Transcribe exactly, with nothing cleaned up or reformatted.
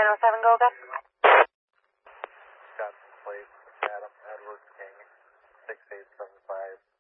oh seven, go again. Got some plates, Adam Edward King, six eight seven five.